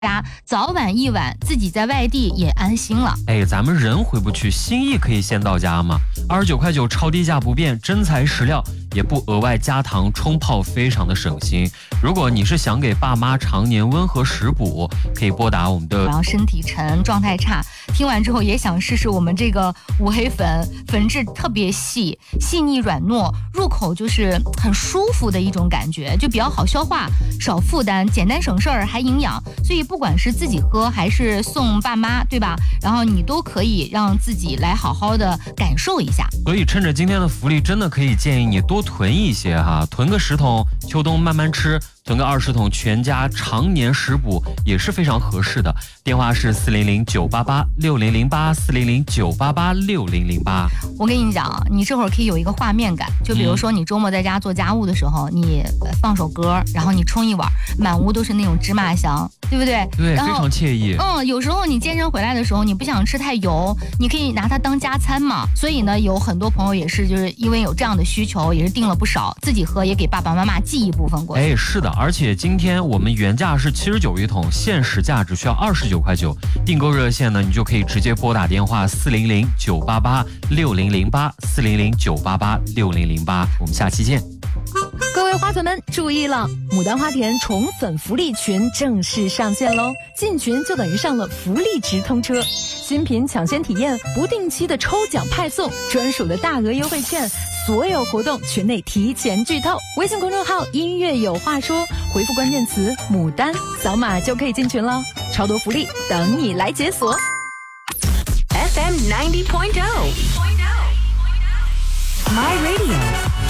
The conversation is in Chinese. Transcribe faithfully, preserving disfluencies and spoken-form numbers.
家早晚一晚自己在外地也安心了。 哎，咱们人回不去，心意可以先到家嘛。二十九块九超低价不变，真材实料，也不额外加糖冲泡，非常的省心。如果你是想给爸妈常年温和食补，可以拨打我们的。 然后身体沉，状态差，听完之后也想试试我们这个五黑粉，粉质特别细，细腻软糯，入口就是很舒服的一种感觉，就比较好消化，少负担，简单省事儿，还营养。所以不管是自己喝还是送爸妈，对吧？然后你都可以让自己来好好的感受一下。 所以趁着今天的福利，真的可以建议你多囤一些哈，囤个十桶，秋冬慢慢吃。囤个二十桶，全家常年食补也是非常合适的。电话是四零零九八八六零零八四零零九八八六零零八。 我跟你讲，你这会儿可以有一个画面感，就比如说你周末在家做家务的时候，嗯、你放首歌，然后你冲一碗，满屋都是那种芝麻香，对不对？ 对，非常惬意。 嗯，有时候你健身回来的时候，你不想吃太油，你可以拿它当加餐嘛。所以呢，有很多朋友也是就是因为有这样的需求，也是订了不少，自己喝也给爸爸妈妈寄一部分过去。 哎，是的。而且今天我们原价是七十九一桶，现实价只需要二十九块九。订购热线呢，你就可以直接拨打电话四零零九八八六零零八四零零九八八六零零八。我们下期见。 各位花粉们注意了，牡丹花田宠粉福利群正式上线喽！进群就等于上了福利直通车，新品抢先体验，不定期的抽奖派送，专属的大额优惠券，所有活动群内提前剧透。微信公众号音乐有话说，回复关键词牡丹，扫码就可以进群了，超多福利等你来解锁。 F M ninety point oh My Radio